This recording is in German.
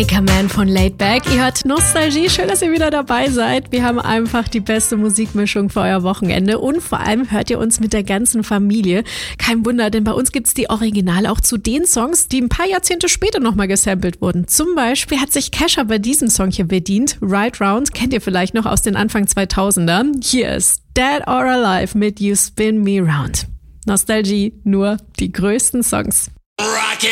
Maker Man von Laid Back. Ihr hört Nostalgie. Schön, dass ihr wieder dabei seid. Wir haben einfach die beste Musikmischung für euer Wochenende und vor allem hört ihr uns mit der ganzen Familie. Kein Wunder, denn bei uns gibt's die Originale auch zu den Songs, die ein paar Jahrzehnte später nochmal gesampelt wurden. Zum Beispiel hat sich Kesha bei diesem Song hier bedient. Right Round kennt ihr vielleicht noch aus den Anfang 2000er. Hier ist Dead or Alive mit You Spin Me Round. Nostalgie, nur die größten Songs.